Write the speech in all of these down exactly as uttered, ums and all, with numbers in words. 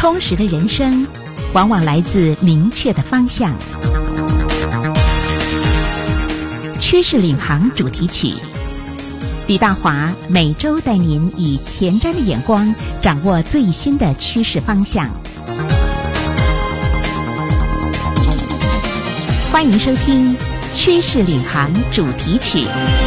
充实的人生往往来自明确的方向。趋势领航主题曲，李大华每周带您以前瞻的眼光掌握最新的趋势方向。欢迎收听趋势领航主题曲。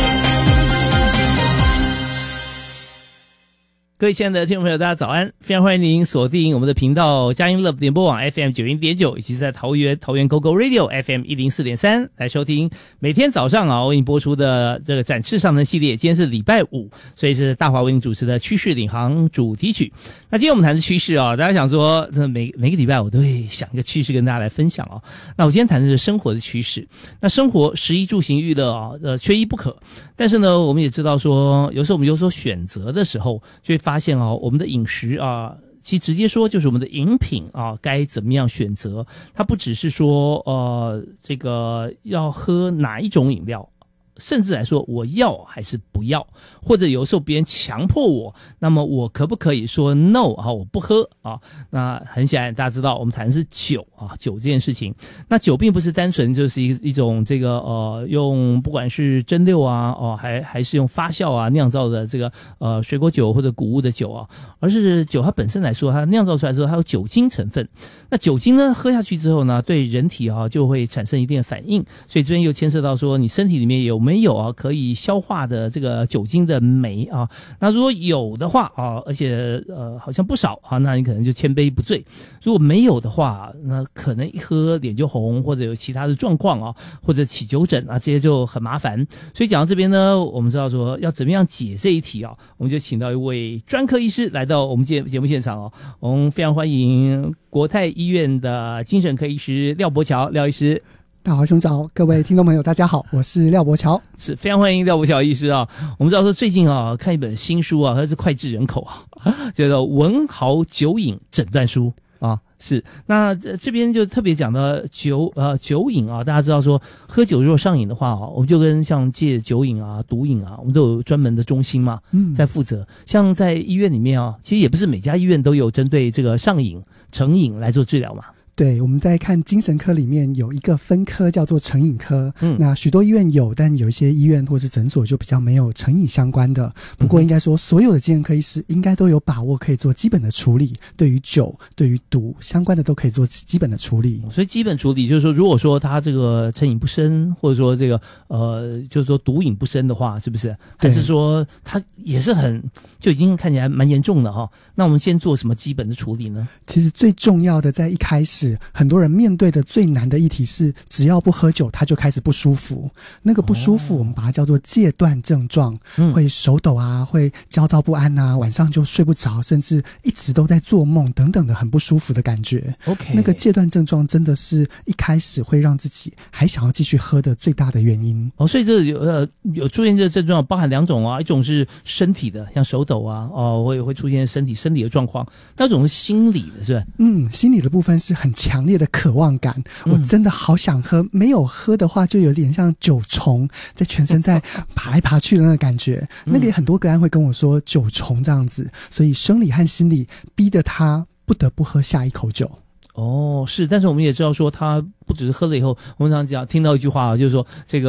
各位亲爱的听众朋友，大家早安！非常欢迎您锁定我们的频道佳音 Love 联播网 F M 九十一点九，以及在桃园桃园 Go Go Radio F M 一零四点三来收听每天早上啊为您播出的这个展翅上腾系列。今天是礼拜五，所以是大华为您主持的趋势领航主题曲。那今天我们谈的趋势啊，大家想说每每个礼拜我都会想一个趋势跟大家来分享啊。那我今天谈的是生活的趋势。那生活食衣住行娱乐啊，呃缺一不可。但是呢，我们也知道说，有时候我们有所选择的时候，就会发现哦，我们的饮食啊，其实直接说就是我们的饮品啊，该怎么样选择？它不只是说呃，这个要喝哪一种饮料，甚至来说我要还是不要，或者有时候别人强迫我，那么我可不可以说 no 啊？我不喝啊？那很显然大家知道，我们谈的是酒啊，酒这件事情。那酒并不是单纯就是一一种这个呃，用不管是蒸馏啊，哦，还还是用发酵啊酿造的这个呃水果酒或者谷物的酒啊，而是酒它本身来说，它酿造出来之后它有酒精成分。那酒精呢喝下去之后呢，对人体啊就会产生一定的反应，所以这边又牵涉到说你身体里面有没有啊可以消化的这个酒精的酶啊？那如果有的话啊，而且呃好像不少啊，那你可能就千杯不醉；如果没有的话，那可能一喝脸就红，或者有其他的状况啊，或者起酒疹啊，这些就很麻烦。所以讲到这边呢，我们知道说要怎么样解这一题啊，我们就请到一位专科医师来到我们节节目现场哦。我们非常欢迎国泰医院的精神科医师廖伯乔廖医师。 大华兄早，各位听众朋友大家好，我是廖伯乔， 是非常欢迎廖伯乔医师啊。我们知道说最近啊看一本新书啊，它是脍炙人口啊，叫做《文豪酒瘾诊断书》啊。是，那这边就特别讲到酒呃酒瘾啊，大家知道说喝酒如果上瘾的话啊，我们就跟像戒酒瘾啊、毒瘾啊，我们都有专门的中心嘛，嗯，在负责。像在医院里面啊，其实也不是每家医院都有针对这个上瘾、成瘾来做治疗嘛。 对，我们在看精神科里面有一个分科叫做成瘾科，嗯，那许多医院有，但有一些医院或是诊所就比较没有成瘾相关的。不过应该说，所有的精神科医师应该都有把握可以做基本的处理，对于酒、对于毒相关的都可以做基本的处理。 所以基本处理就是说，如果说他这个成瘾不深，或者说这个呃，就是说毒瘾不深的话，是不是？还是说他也是很就已经看起来蛮严重的哈？那我们先做什么基本的处理呢？ 其实最重要的在一开始。很多人面对的最难的议题是，只要不喝酒，他就开始不舒服。那个不舒服，我们把它叫做戒断症状，哦、会手抖啊，会焦躁不安啊，晚上就睡不着，甚至一直都在做梦等等的很不舒服的感觉。 OK， 那个戒断症状真的是一开始会让自己还想要继续喝的最大的原因。 哦，所以这有呃有出现这个症状，包含两种啊，一种是身体的，像手抖啊，哦，会会出现身体身体的状况；那种是心理的，是吧？ 嗯，心理的部分是很强烈的渴望感，我真的好想喝，没有喝的话就有点像酒虫在全身在爬来爬去的那个感觉。那个也很多个案会跟我说酒虫这样子，所以生理和心理逼得他不得不喝下一口酒。 哦，是，但是我们也知道说他不只是喝了以后，我们常常讲听到一句话啊，就是说这个